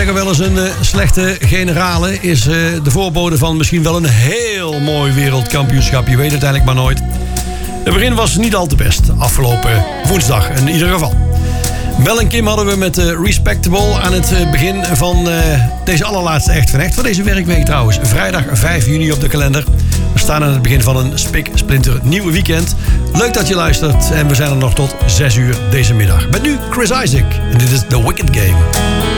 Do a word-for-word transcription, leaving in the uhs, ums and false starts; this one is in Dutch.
zeggen wel eens een uh, slechte generale is uh, de voorbode van misschien wel een heel mooi wereldkampioenschap. Je weet het eigenlijk maar nooit. Het begin was niet al te best, afgelopen woensdag in ieder geval. Mel en Kim hadden we met uh, Respectable aan het uh, begin van uh, deze allerlaatste Echt van Echt. Voor deze werkweek trouwens. Vrijdag vijf juni op de kalender. We staan aan het begin van een spik-splinter nieuw weekend. Leuk dat je luistert en we zijn er nog tot zes uur deze middag. Met nu Chris Isaak en dit is The Wicked Game.